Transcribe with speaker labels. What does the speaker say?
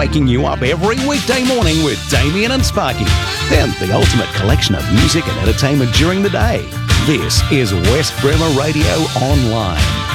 Speaker 1: waking you up every weekday morning with Damien and Sparky. And the ultimate collection of music and entertainment during the day. This is West Bremer Radio Online.